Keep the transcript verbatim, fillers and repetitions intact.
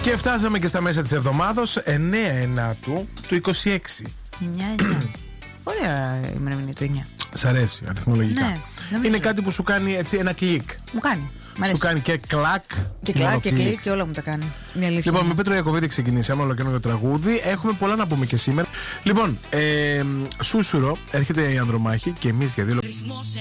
Και φτάσαμε και στα μέσα της εβδομάδος, εννέα ενάτου του είκοσι έξι. εννιά εννιά. Ωραία η ημερομηνία του εννιά. Σ' αρέσει αριθμολογικά? Ναι, είναι κάτι που σου κάνει έτσι ένα κλικ. Μου κάνει. Σου κάνει και κλακ. Και κλακ και κλικ και όλα μου τα κάνει. Λοιπόν, με Πέτρο Ιακωβίδη ξεκινήσαμε όλο καινούργιο τραγούδι. Έχουμε πολλά να πούμε και σήμερα. Λοιπόν, ε, Σούσουρο, έρχεται η Ανδρομάχη και εμείς για δύο